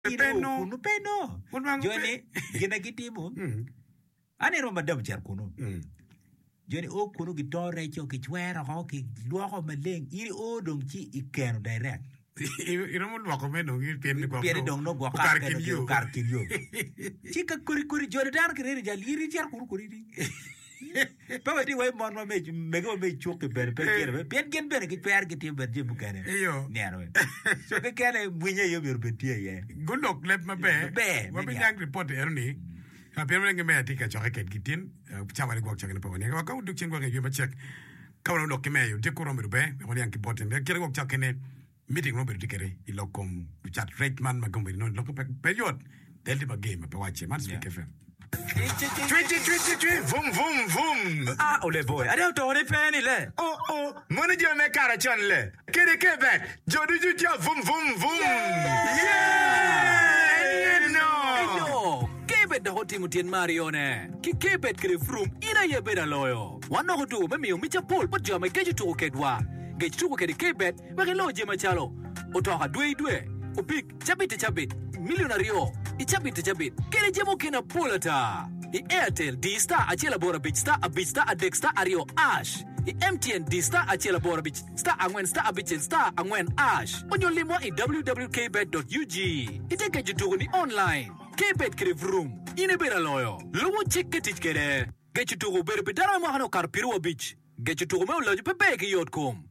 Peno. Johnny, gina kitimo. Ane ro madam cher kuno. Johnny o kuno gitore cho kichwera ho ki luoko maleng iri o dong chi ikeno direct. Ino mo luoko meno gi pieni dong no gwa karkin yo. Chika kuri Johnny dar kire jal iri cher kuri. Papa di way mon me mego me choke ber kere pien gen ber ki per ki tim ber jibu kene yo nero so ke kene munye yo ber betie ye gundok lep mabe wa be nyang report erni a per nge me atika choke ket gitin chawari gok choke ne pawani wa ka duk chen gok yo ba check ka wona dok me yo de ko rombe be ko yang ki boten de kere gok choke ne meeting rombe dikere ilokom chat rate man magombe no lokko period delti ba game pa wache man speak fm Tweet, vum. Ah, ole boy. I don't know penny le. Oh, money je me kara chan le. Kede kebet. Jodi ju vum. Yeah! No. Kebet da hoti mutien Mario ne. Ki kebet kre frum ina ye beda loyo. Wano hotu me mi umicha pol pot jama geju tuko kedwa. Geju tuko kede kebet wake lo je machalo. Otoka dwe. Opik chabit. Millionario. Ichabit. Kere jemo kena polata. I Airtel D-Star achela bora beach star a beach star a deck star ario ash. I MTN D-Star achela bora beach star angwen star a beach star angwen ash. Onyo limo I www.kbet.ug. Iteke jutugo ni online. Kbet kere vroom. Ine bera loyo. Lumo chike kere. Get jutugo bere pedara mahano kar pirwa beach. Get jutugo me uloju pepe ki yotkom.